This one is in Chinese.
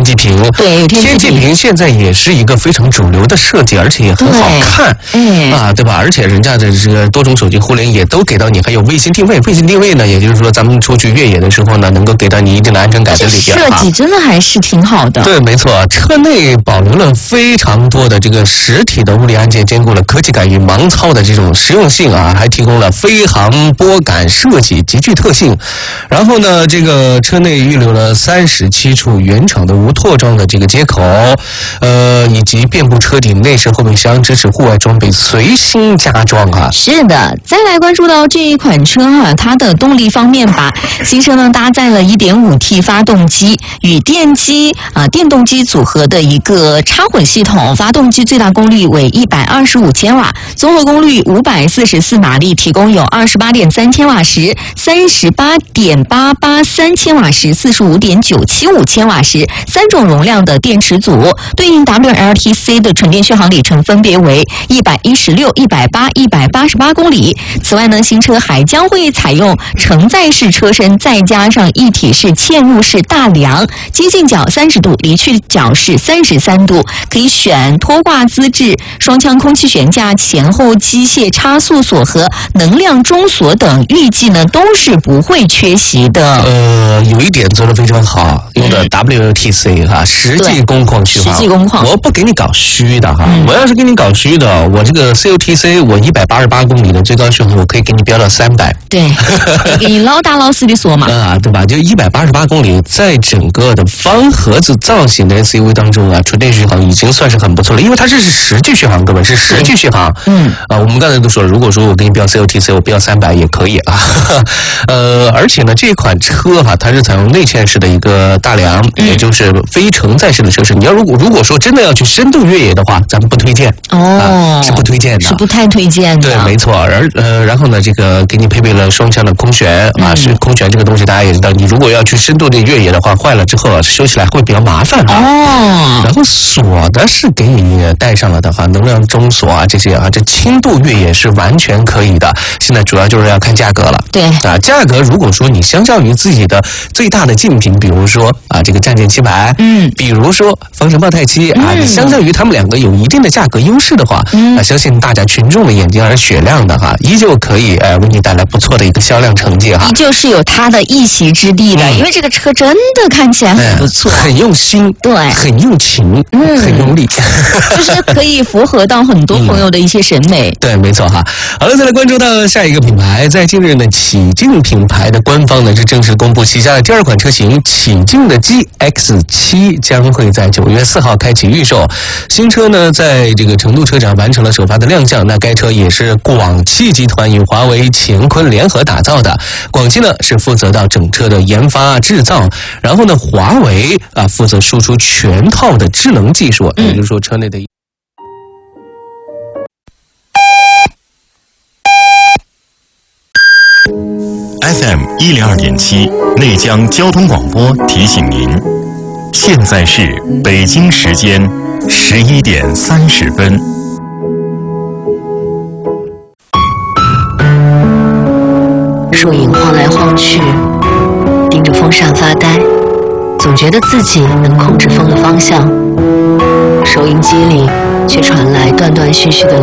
际屏。 对， 天际屏现在也是一个非常主流的设计，而且也很好看，对吧？而且人家的这个多种手机互联也都给到你，还有卫星定位。卫星定位呢，也就是说咱们出去越野的时候呢，能够给到你一定的安全感在里边。 设计真的还是挺好的。 对，没错，车内保留了非常多的这个实体的物理按键，兼顾了科技感与盲操的这种实用性啊，还提供了飞行拨杆设计，极具特性。然后呢，这个车内预留了37处原厂的无拓装的这个接口，以及遍布车顶内饰后备箱，支持户外装备随心加装啊。 是的，再来关注到这一款车啊，它的动力方面吧，新车呢搭载了 1.5T 发动机与电动机组合的一个插混系统，发动机最大功率为125千瓦，综合功率544马力，提供有28.3千瓦时、38.883千瓦时、45.975千瓦时3种容量的电池组，对应 WLTC 的纯电续航里程分别为116、180、188公里。此外呢，新车还将会采用承载式车身，再加上一体式嵌入式大梁，接近角30度，离去角是33度，可以选拖挂资质、双腔空气悬架、前后机械差速锁和能量中锁等，预计呢都是不会缺席的。 有一点做得非常好，用的 WLTC 哈，实际工况续航。 实际工况， 我不给你搞虚的哈，我要是给你搞虚的，我这个 COTC 我188公里的最高续航，我可以给你标到300。 对，给你老大老实的说嘛。 对吧？就188公里，在整个的方盒子造型的 SUV 当中啊，纯电续航已经算是很不错了，因为它是实际续航，各位是实际续航。我们刚才都说了，如果说我给你标 COTC， 我标300也可以啊。而且呢，这款车哈，它是采用内嵌式的一个大梁，也就是非承载式的车身。你要如果说真的要去深度越野的话，咱们不推荐是不推荐的， 是不太推荐的。 对，没错。然后呢，这个给你配备了双腔的空悬啊，是空悬这个东西大家也知道，你如果要去深度的越野的话，坏了之后修起来会比较麻烦然后锁的是给你带上了的话，能量中锁啊这些啊，这轻度越野是完全可以的。现在主要就是要看价格了。 对价格如果说你相较于自己的最大的竞品，比如说这个战舰700，比如说风神豹太7你相较于他们两个有一定的价格优势的话，相信大家群众的眼睛还是雪亮的哈，依旧可以为你带来不错的一个销量成绩哈， 依旧是有它的一席之地的，因为这个车真的看起来很不错， 很用心， 对， 很用情，很用力， 就是可以符合到很多朋友的一些审美。 对，没错哈。好了，再来关注到下一个品牌，在近日呢，启骏品牌的官方呢是正式公布旗下的第2款车型启骏的 GX7 将会在9月4号开启预售。新车呢，在这个成都车展完成了首发的亮相。那该车也是广汽集团与华为、乾坤联合打造的。广汽呢是负责到整车的研发制造，然后呢，华为负责输出全套的智能技术，也就是说车内的。 FM 102.7内江交通广播提醒您，现在是北京时间11点30分。 树影晃来晃去，盯着风扇发呆，总觉得自己能控制风的方向。收音机里却传来断断续续的